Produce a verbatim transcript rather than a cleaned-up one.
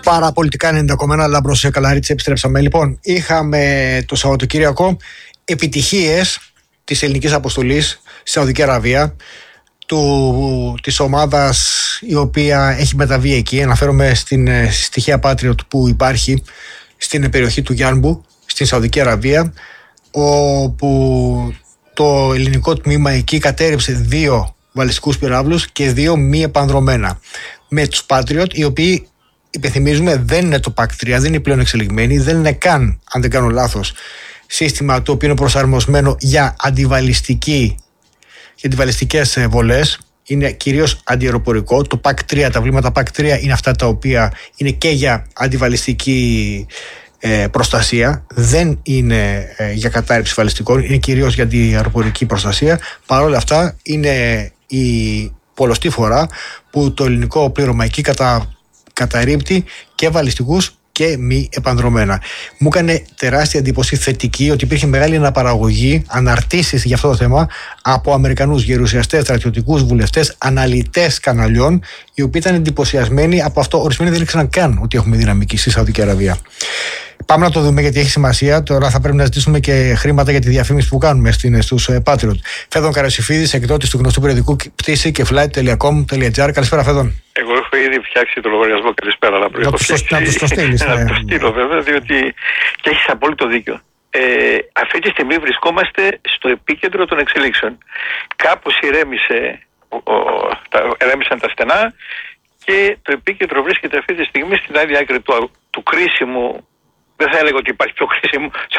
Παραπολιτικά ενενήντα κόμμα ένα, Λάμπρος Καλαρίτση, επιστρέψαμε. Λοιπόν, είχαμε το Σαββατοκύριακο επιτυχίες της ελληνικής αποστολής στη Σαουδική Αραβία, του, της ομάδας η οποία έχει μεταβεί εκεί. Αναφέρομαι στην στοιχεία Patriot που υπάρχει στην περιοχή του Γιάνμπου, στην Σαουδική Αραβία, όπου το ελληνικό τμήμα εκεί κατέρριψε δύο βαλιστικούς πυράβλους και δύο μη επανδρομένα με τους Patriot, οι οποίοι, υπενθυμίζουμε, δεν είναι το πακ τρία, δεν είναι πλέον εξελιγμένοι, δεν είναι καν, αν δεν κάνω λάθος, σύστημα το οποίο είναι προσαρμοσμένο για αντιβαλιστική και αντιβαλιστικές βολές. Είναι κυρίως αντιαεροπορικό. Το πακ τρία, τα βλήματα πακ τρία είναι αυτά τα οποία είναι και για αντιβαλιστική ε, προστασία. Δεν είναι ε, για κατάρριψη βαλιστικών, είναι κυρίως για αντιαεροπορική προστασία. Παρ' όλα αυτά, είναι η πολλωστή φορά που το ελληνικό πλήρωμα εκεί κατα, καταρρίπτει και βαλιστικούς και μη επανδρομένα. Μου έκανε τεράστια εντύπωση θετική ότι υπήρχε μεγάλη αναπαραγωγή, αναρτήσεις για αυτό το θέμα από Αμερικανούς γερουσιαστές, στρατιωτικούς βουλευτές, αναλυτές καναλιών, οι οποίοι ήταν εντυπωσιασμένοι από αυτό. Ορισμένοι δεν ήξεραν καν ότι έχουμε δυναμική στη Σαουδική Αραβία. Πάμε να το δούμε, γιατί έχει σημασία. Τώρα θα πρέπει να ζητήσουμε και χρήματα για τη διαφήμιση που κάνουμε στους Patriot. Φέδων Καρασιφίδης, εκδότης του γνωστού περιοδικού πτήση και flight τελεία com τελεία τζι άρ. Καλησπέρα, Φέδων. Εγώ έχω ήδη φτιάξει το λογαριασμό. Καλησπέρα, να Να τους το στείλεις. Να το στείλω, βέβαια, διότι και έχεις απόλυτο δίκιο. Ε, αυτή τη στιγμή βρισκόμαστε στο επίκεντρο των εξελίξεων. Κάπως ηρέμησε, ο, ο, τα, ηρέμησαν τα στενά και το επίκεντρο βρίσκεται αυτή τη στιγμή στην άλλη άκρη του, του κρίσιμου. Δεν θα έλεγα ότι υπάρχει πιο κρίσιμο,